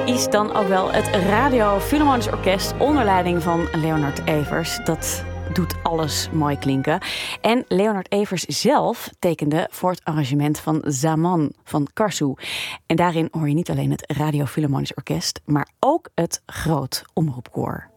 is dan ook wel het Radio Philharmonisch Orkest onder leiding van Leonard Evers. Dat doet alles mooi klinken. En Leonard Evers zelf tekende voor het arrangement van Zaman van Karsu. En daarin hoor je niet alleen het Radio Philharmonisch Orkest, maar ook het Groot Omroepkoor.